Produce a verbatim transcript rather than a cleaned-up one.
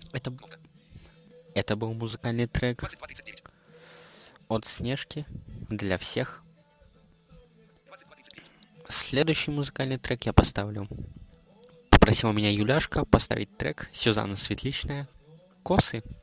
Это, б- это был музыкальный трек от Снежки для всех. Следующий музыкальный трек я поставлю. Попросила меня Юляшка поставить трек Сюзанна Светличная «Косы».